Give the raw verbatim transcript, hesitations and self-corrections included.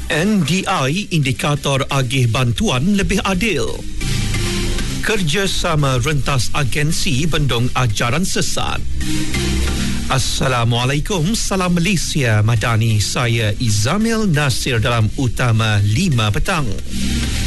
N D I indikator agih bantuan lebih adil. Kerjasama rentas agensi bendung ajaran sesat. Assalamualaikum, salam Malaysia Madani. Saya Izamil Nasir dalam Utama lima petang.